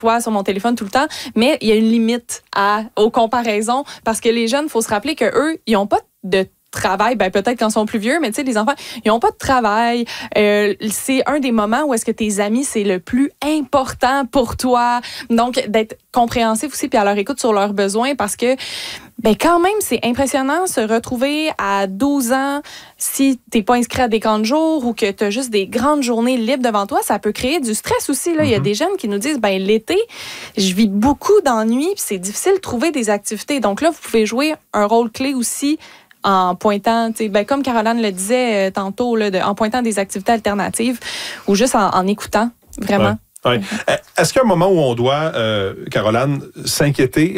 sur mon téléphone tout le temps, mais il y a une limite aux comparaisons parce que les jeunes, il faut se rappeler qu'eux, ils n'ont pas de travail, peut-être quand ils sont plus vieux, mais tu sais, les enfants, ils n'ont pas de travail. C'est un des moments où est-ce que tes amis, c'est le plus important pour toi. Donc, d'être compréhensif aussi, puis à leur écoute sur leurs besoins, parce que quand même, c'est impressionnant se retrouver à 12 ans, si t'es pas inscrit à des camps de jour ou que tu as juste des grandes journées libres devant toi, ça peut créer du stress aussi. Là. Il y a des jeunes qui nous disent, l'été, je vis beaucoup d'ennuis, puis c'est difficile de trouver des activités. Donc là, vous pouvez jouer un rôle clé aussi en pointant, comme Caroline le disait tantôt, là, en pointant des activités alternatives ou juste en écoutant, vraiment. Ouais. Est-ce qu'il y a un moment où on doit, Caroline, s'inquiéter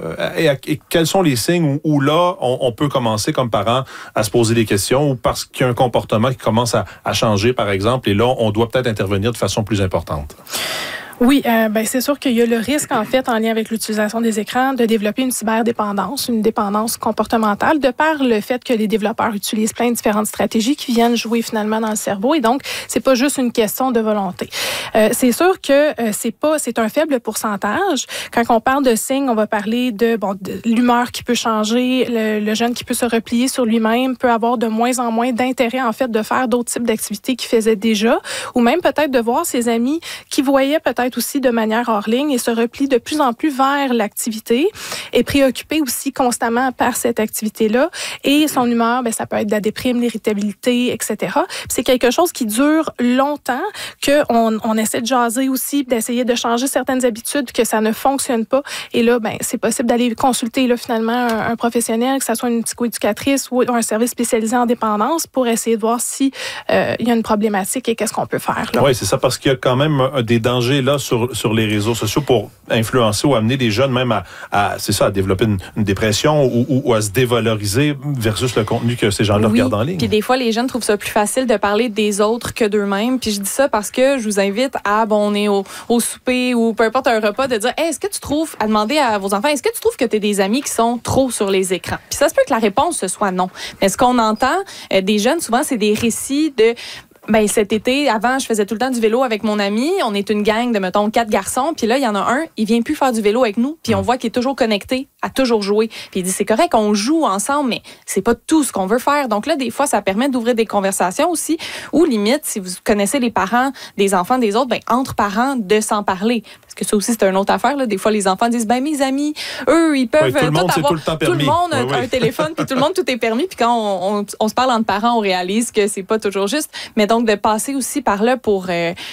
et quels sont les signes où là, on peut commencer comme parent à se poser des questions ou parce qu'il y a un comportement qui commence à changer, par exemple, et là, on doit peut-être intervenir de façon plus importante? Oui, c'est sûr qu'il y a le risque, en fait, en lien avec l'utilisation des écrans, de développer une cyberdépendance, une dépendance comportementale, de par le fait que les développeurs utilisent plein de différentes stratégies qui viennent jouer finalement dans le cerveau. Et donc, c'est pas juste une question de volonté. C'est sûr que c'est un faible pourcentage. Quand on parle de signes, on va parler de l'humeur qui peut changer, le jeune qui peut se replier sur lui-même, peut avoir de moins en moins d'intérêt, en fait, de faire d'autres types d'activités qu'il faisait déjà, ou même peut-être de voir ses amis qui voyaient peut-être aussi de manière hors ligne et se replie de plus en plus vers l'activité et préoccupé aussi constamment par cette activité-là. Et son humeur, ça peut être de la déprime, l'irritabilité, etc. Puis c'est quelque chose qui dure longtemps, qu'on essaie de jaser aussi, d'essayer de changer certaines habitudes, que ça ne fonctionne pas. Et là, c'est possible d'aller consulter là, finalement un professionnel, que ce soit une psychoéducatrice ou un service spécialisé en dépendance pour essayer de voir si il y a une problématique et qu'est-ce qu'on peut faire. Oui, c'est ça, parce qu'il y a quand même des dangers là sur les réseaux sociaux pour influencer ou amener des jeunes même à développer une dépression ou à se dévaloriser versus le contenu que ces gens-là regardent en ligne. Puis des fois, les jeunes trouvent ça plus facile de parler des autres que d'eux-mêmes. Puis je dis ça parce que je vous invite on est au souper ou peu importe un repas, de dire est-ce que tu trouves, à demander à vos enfants, est-ce que tu trouves que tu as des amis qui sont trop sur les écrans? Puis ça se peut que la réponse ce soit non. Mais ce qu'on entend des jeunes, souvent, c'est des récits de cet été, avant, je faisais tout le temps du vélo avec mon ami. On est une gang de, mettons, 4 garçons. Puis là, il y en a un, il vient plus faire du vélo avec nous. Puis on voit qu'il est toujours connecté, à toujours jouer. Puis il dit, c'est correct, on joue ensemble, mais c'est pas tout ce qu'on veut faire. Donc là, des fois, ça permet d'ouvrir des conversations aussi. Ou limite, si vous connaissez les parents des enfants des autres, entre parents, de s'en parler. Parce que ça aussi, c'est une autre affaire. Là. Des fois, les enfants disent, mes amis, eux, ils peuvent tout le monde, avoir... Tout le monde a un téléphone, puis tout le monde, tout est permis. Puis quand on se parle entre parents, on réalise que c'est pas toujours juste. Mais donc, de passer aussi par là pour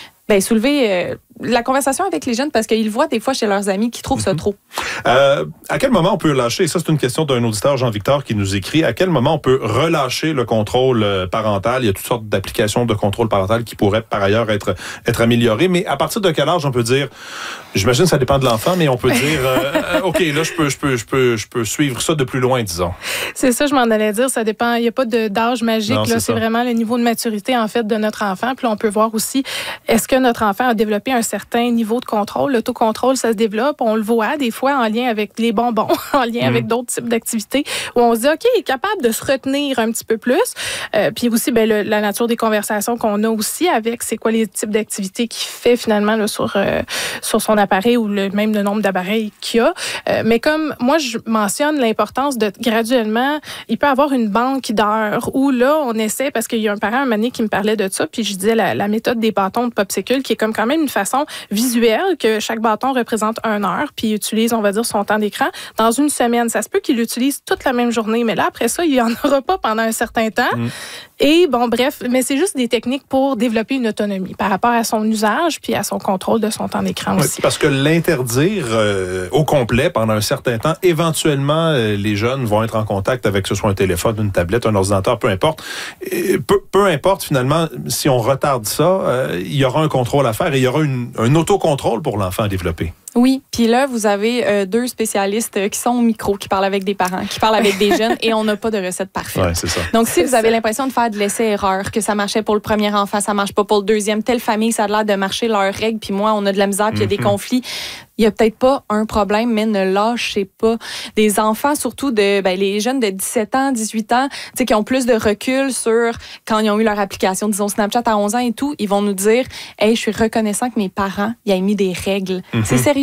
soulever la conversation avec les jeunes parce qu'ils voient des fois chez leurs amis qui trouvent ça trop. À quel moment on peut lâcher, ça c'est une question d'un auditeur, Jean-Victor, qui nous écrit, à quel moment on peut relâcher le contrôle parental? Il y a toutes sortes d'applications de contrôle parental qui pourraient par ailleurs être améliorées, mais à partir de quel âge on peut dire, j'imagine que ça dépend de l'enfant, mais on peut dire, OK, là je peux suivre ça de plus loin, disons. C'est ça, je m'en allais dire, ça dépend, il n'y a pas d'âge magique, là, c'est vraiment le niveau de maturité en fait de notre enfant, puis là, on peut voir aussi, est-ce que notre enfant a développé un certain niveau de contrôle? L'autocontrôle, ça se développe, on le voit des fois en lien avec les bonbons, en lien avec d'autres types d'activités, où on se dit, OK, il est capable de se retenir un petit peu plus. Puis aussi, la nature des conversations qu'on a aussi avec, c'est quoi les types d'activités qu'il fait finalement là, sur son appareil ou même le nombre d'appareils qu'il a. Mais comme moi, je mentionne l'importance de graduellement, il peut avoir une banque d'heures où là, on essaie, parce qu'il y a un parent un moment donné qui me parlait de ça, puis je disais la méthode des bâtons de popsicle, qui est comme quand même une façon visuelle que chaque bâton représente 1 heure, puis il utilise, on va dire, son temps d'écran dans une semaine. Ça se peut qu'il l'utilise toute la même journée, mais là, après ça, il n'y en aura pas pendant un certain temps. Et bref, mais c'est juste des techniques pour développer une autonomie par rapport à son usage puis à son contrôle de son temps d'écran aussi. Parce que l'interdire au complet pendant un certain temps, éventuellement, les jeunes vont être en contact avec, que ce soit un téléphone, une tablette, un ordinateur, peu importe. Peu importe, finalement, si on retarde ça, il y aura un contrôle à faire et il y aura un autocontrôle pour l'enfant à développer. Oui, puis là, vous avez 2 spécialistes qui sont au micro, qui parlent avec des parents, qui parlent avec des jeunes, et on n'a pas de recette parfaite. Ouais, c'est ça. Donc, si vous avez l'impression de faire de l'essai-erreur, que ça marchait pour le premier enfant, ça marche pas pour le deuxième, telle famille, ça a l'air de marcher leurs règles, puis moi, on a de la misère, puis il y a des conflits, il y a peut-être pas un problème, mais ne lâchez pas. Des enfants, surtout les jeunes de 17 ans, 18 ans, tu sais, qui ont plus de recul sur quand ils ont eu leur application, disons Snapchat à 11 ans et tout, ils vont nous dire, hey, je suis reconnaissant que mes parents, ils aient mis des règles. C'est sérieux.